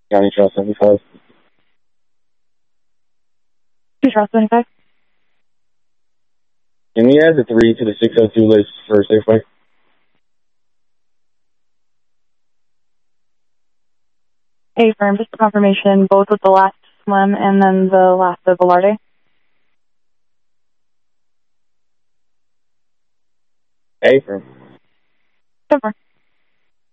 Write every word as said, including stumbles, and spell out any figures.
County Trail seventy-five. Two Trail seventy-five. Can we add the three to the six oh two list for Safeway? A firm, just for confirmation, both with the last one and then the last of Velarde. A firm. Confirm.